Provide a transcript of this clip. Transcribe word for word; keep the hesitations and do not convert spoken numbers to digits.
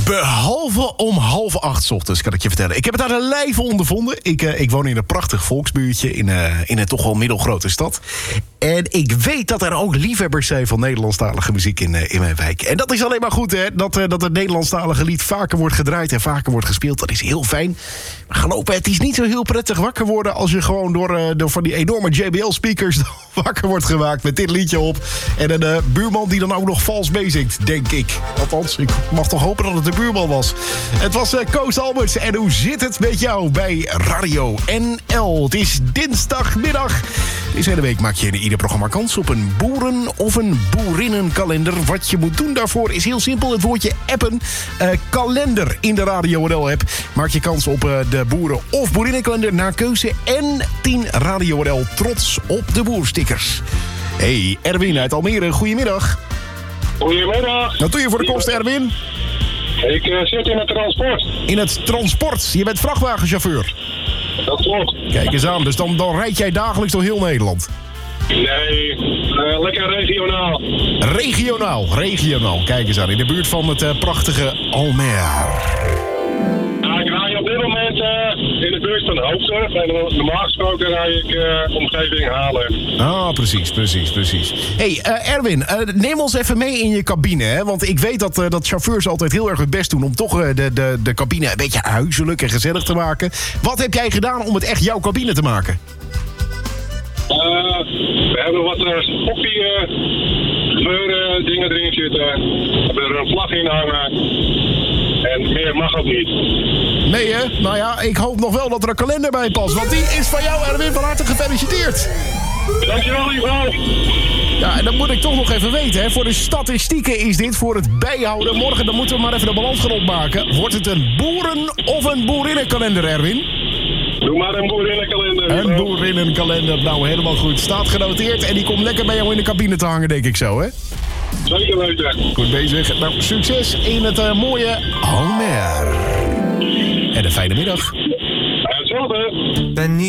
Behalve om half acht 's ochtends, kan ik je vertellen. Ik heb het aan de lijve ondervonden. Ik, uh, ik woon in een prachtig volksbuurtje in, uh, in een toch wel middelgrote stad. En ik weet dat er ook liefhebbers zijn van Nederlandstalige muziek in, uh, in mijn wijk. En dat is alleen maar goed, hè. Dat, uh, dat het Nederlandstalige lied vaker wordt gedraaid en vaker wordt gespeeld. Dat is heel fijn. Maar gelopen, het is niet zo heel prettig wakker worden als je gewoon door, uh, door van die enorme J B L-speakers wakker wordt gemaakt met dit liedje op. En een uh, buurman die dan ook nog vals meezingt, denk ik. Althans, ik mag toch hopen dat het de buurman was. Het was uh, Koos Alberts. En hoe zit het met jou bij Radio N L? Het is dinsdagmiddag. Deze hele week maak je in ieder programma kans op een boeren- of een boerinnenkalender. Wat je moet doen daarvoor is heel simpel. Het woordje appen. Uh, kalender in de Radio N L-app. Maak je kans op uh, de boeren- of boerinnenkalender naar keuze. En tien Radio N L trots op de boerstickers. Hey, Erwin uit Almere. Goedemiddag. Goedemiddag. Wat doe je voor de kost, Erwin? Ik uh, zit in het transport. In het transport. Je bent vrachtwagenchauffeur. Dat klopt. Kijk eens aan. Dus dan, dan rijd jij dagelijks door heel Nederland. Nee, uh, lekker regionaal. Regionaal, regionaal. Kijk eens aan. In de buurt van het uh, prachtige Almere. Ja, ik rij op dit moment uh, in de buurt van Hoofddorp. En normaal gesproken rij ik uh, omgeving Haarlem. Ah, precies, precies, precies. Hey, uh, Erwin, uh, neem ons even mee in je cabine. Hè? Want ik weet dat, uh, dat chauffeurs altijd heel erg hun best doen om toch uh, de, de, de cabine een beetje huiselijk en gezellig te maken. Wat heb jij gedaan om het echt jouw cabine te maken? Uh, we hebben wat uh, koffie, uh, geuren, dingen erin zitten. We hebben er een vlag in hangen. En meer mag ook niet. Nee, hè? Nou ja, ik hoop nog wel dat er een kalender bij past. Want die is van jou, Erwin, van harte gefeliciteerd. Dankjewel, Ivo. Ja, en dat moet ik toch nog even weten, hè. Voor de statistieken is dit, voor het bijhouden. Morgen, dan moeten we maar even de balans gaan opmaken. Wordt het een boeren- of een boerinnenkalender, Erwin? Doe maar een boerinnenkalender. Een boerinnenkalender, nou helemaal goed. Staat genoteerd en die komt lekker bij jou in de cabine te hangen, denk ik zo, hè? Zeker weten. Goed bezig. Nou, succes in het uh, mooie Almere. En een fijne middag. Hetzelfde. Ben niet